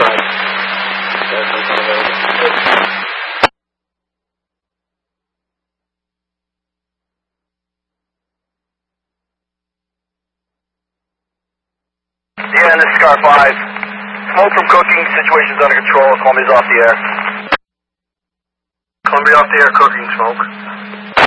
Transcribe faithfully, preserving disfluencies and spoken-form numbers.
five. Yeah, this is Scar five. Smoke from cooking, situation's under control, Columbia's off the air. Columbia off the air, cooking, smoke.